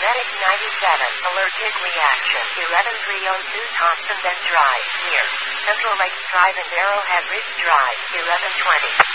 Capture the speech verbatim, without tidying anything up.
Medic ninety-seven, allergic reaction, eleven three oh two Thompson Bend Drive, near Central Lakes Drive and Arrowhead Ridge Drive, eleven twenty.